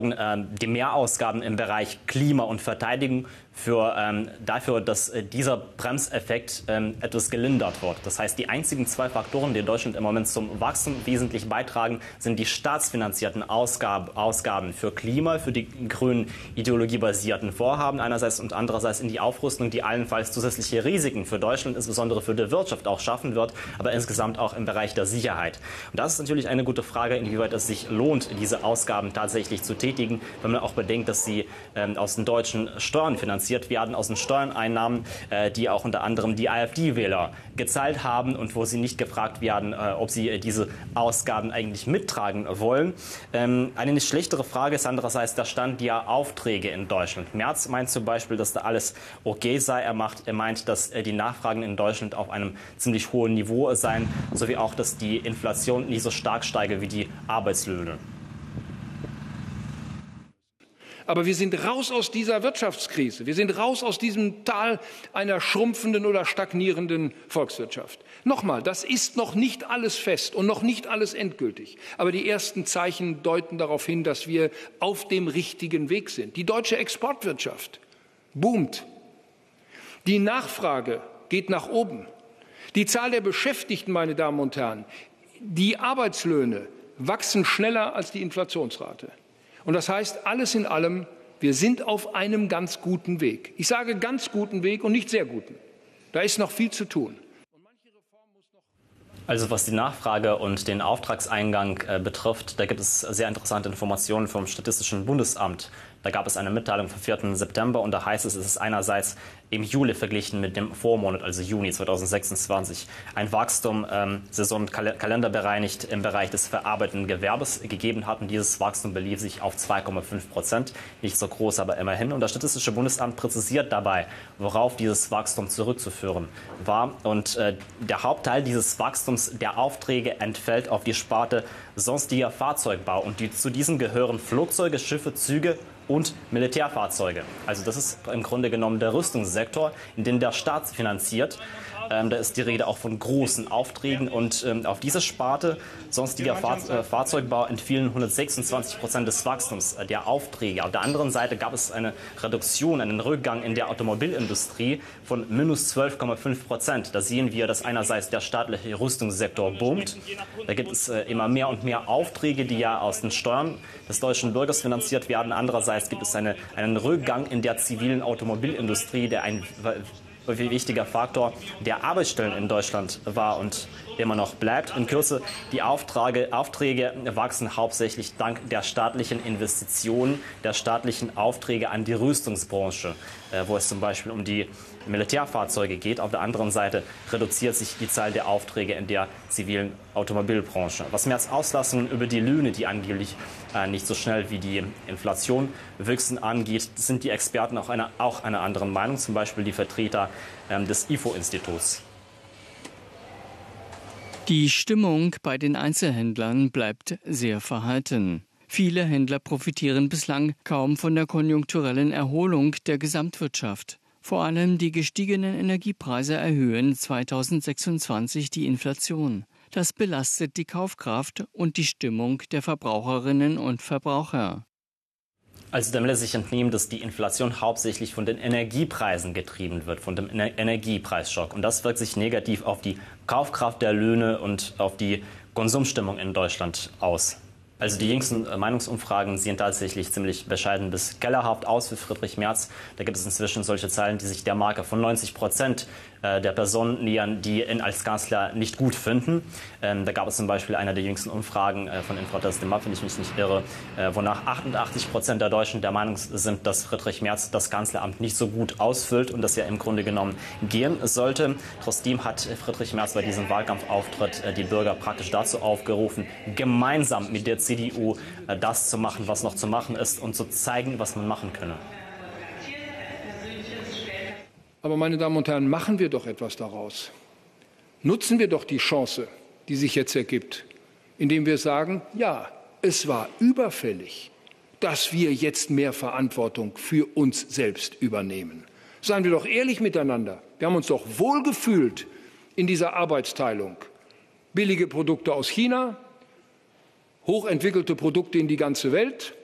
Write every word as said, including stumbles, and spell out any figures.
die Mehrausgaben im Bereich Klima und Verteidigung für, ähm, dafür, dass äh, dieser Bremseffekt ähm, etwas gelindert wird. Das heißt, die einzigen zwei Faktoren, die in Deutschland im Moment zum Wachstum wesentlich beitragen, sind die staatsfinanzierten Ausgab Ausgaben für Klima, für die grünen ideologiebasierten Vorhaben einerseits und andererseits in die Aufrüstung, die allenfalls zusätzliche Risiken für Deutschland, insbesondere für die Wirtschaft, auch schaffen wird, aber insgesamt auch im Bereich der Sicherheit. Und das ist natürlich eine gute Frage, inwieweit es sich lohnt, diese Ausgaben tatsächlich zu tätigen, wenn man auch bedenkt, dass sie ähm, aus den deutschen Steuern finanziert werden, aus den Steuereinnahmen, äh, die auch unter anderem die AfD-Wähler gezahlt haben und wo sie nicht gefragt werden, äh, ob sie äh, diese Ausgaben eigentlich mittragen wollen. Ähm, eine nicht schlechtere Frage ist andererseits der Stand der Aufträge in Deutschland. Merz meint zum Beispiel, dass da alles okay sei. Er, macht, er meint, dass äh, die Nachfragen in Deutschland auf einem ziemlich hohen Niveau seien, sowie auch, dass die Inflation nicht so stark steige wie die Arbeitslöhne. Aber wir sind raus aus dieser Wirtschaftskrise. Wir sind raus aus diesem Tal einer schrumpfenden oder stagnierenden Volkswirtschaft. Nochmal, das ist noch nicht alles fest und noch nicht alles endgültig. Aber die ersten Zeichen deuten darauf hin, dass wir auf dem richtigen Weg sind. Die deutsche Exportwirtschaft boomt. Die Nachfrage geht nach oben. Die Zahl der Beschäftigten, meine Damen und Herren, die Arbeitslöhne wachsen schneller als die Inflationsrate. Und das heißt, alles in allem, wir sind auf einem ganz guten Weg. Ich sage ganz guten Weg und nicht sehr guten. Da ist noch viel zu tun. Also was die Nachfrage und den Auftragseingang äh, betrifft, da gibt es sehr interessante Informationen vom Statistischen Bundesamt. Da gab es eine Mitteilung vom vierten September und da heißt es, es ist einerseits im Juli verglichen mit dem Vormonat, also Juni zweitausendsechsundzwanzig, ein Wachstum ähm, saison- und kal kalenderbereinigt im Bereich des verarbeitenden Gewerbes gegeben hat. Und dieses Wachstum belief sich auf zwei Komma fünf Prozent. Nicht so groß, aber immerhin. Und das Statistische Bundesamt präzisiert dabei, worauf dieses Wachstum zurückzuführen war. Und äh, der Hauptteil dieses Wachstums der Aufträge entfällt auf die Sparte sonstiger Fahrzeugbau. Und die, zu diesen gehören Flugzeuge, Schiffe, Züge und Militärfahrzeuge. Also das ist im Grunde genommen der Rüstungssektor, in den der Staat finanziert. Ähm, da ist die Rede auch von großen Aufträgen. Und ähm, auf diese Sparte sonstiger Fahr äh, Fahrzeugbau entfielen hundertsechsundzwanzig Prozent des Wachstums äh, der Aufträge. Auf der anderen Seite gab es eine Reduktion, einen Rückgang in der Automobilindustrie von minus zwölf Komma fünf Prozent. Da sehen wir, dass einerseits der staatliche Rüstungssektor boomt. Da gibt es äh, immer mehr und mehr Aufträge, die ja aus den Steuern des deutschen Bürgers finanziert werden. Andererseits gibt es eine, einen Rückgang in der zivilen Automobilindustrie, der ein wichtiger Faktor der Arbeitsstellen in Deutschland war und immer noch bleibt. In Kürze, die Aufträge, Aufträge wachsen hauptsächlich dank der staatlichen Investitionen, der staatlichen Aufträge an die Rüstungsbranche, äh, wo es zum Beispiel um die Militärfahrzeuge geht. Auf der anderen Seite reduziert sich die Zahl der Aufträge in der zivilen Automobilbranche. Was Merz Auslassungen über die Löhne, die angeblich äh, nicht so schnell wie die Inflation wachsen, angeht, sind die Experten auch einer auch einer anderen Meinung, zum Beispiel die Vertreter ähm, des I F O-Instituts. Die Stimmung bei den Einzelhändlern bleibt sehr verhalten. Viele Händler profitieren bislang kaum von der konjunkturellen Erholung der Gesamtwirtschaft. Vor allem die gestiegenen Energiepreise erhöhen zweitausendsechsundzwanzig die Inflation. Das belastet die Kaufkraft und die Stimmung der Verbraucherinnen und Verbraucher. Also dem lässt sich entnehmen, dass die Inflation hauptsächlich von den Energiepreisen getrieben wird, von dem Ener- Energiepreisschock. Und das wirkt sich negativ auf die Kaufkraft der Löhne und auf die Konsumstimmung in Deutschland aus. Also die jüngsten Meinungsumfragen sehen tatsächlich ziemlich bescheiden bis kellerhaft aus für Friedrich Merz. Da gibt es inzwischen solche Zahlen, die sich der Marke von neunzig Prozent der Personen nähern, die ihn als Kanzler nicht gut finden. Ähm, da gab es zum Beispiel eine der jüngsten Umfragen äh, von Infratest, wenn ich mich nicht irre, äh, wonach achtundachtzig Prozent der Deutschen der Meinung sind, dass Friedrich Merz das Kanzleramt nicht so gut ausfüllt und dass er im Grunde genommen gehen sollte. Trotzdem hat Friedrich Merz bei diesem Wahlkampfauftritt äh, die Bürger praktisch dazu aufgerufen, gemeinsam mit der C D U äh, das zu machen, was noch zu machen ist und zu zeigen, was man machen könne. Aber meine Damen und Herren, machen wir doch etwas daraus. Nutzen wir doch die Chance, die sich jetzt ergibt, indem wir sagen, ja, es war überfällig, dass wir jetzt mehr Verantwortung für uns selbst übernehmen. Seien wir doch ehrlich miteinander. Wir haben uns doch wohlgefühlt in dieser Arbeitsteilung. Billige Produkte aus China, hochentwickelte Produkte in die ganze Welt.